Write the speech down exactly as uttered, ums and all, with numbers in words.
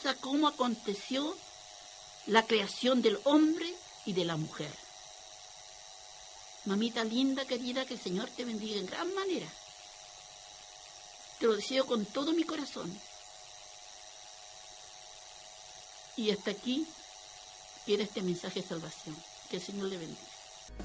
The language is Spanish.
piensa cómo aconteció la creación del hombre y de la mujer. Mamita linda, querida, que el Señor te bendiga en gran manera. Te lo deseo con todo mi corazón. Y hasta aquí queda este mensaje de salvación. Que el Señor le bendiga.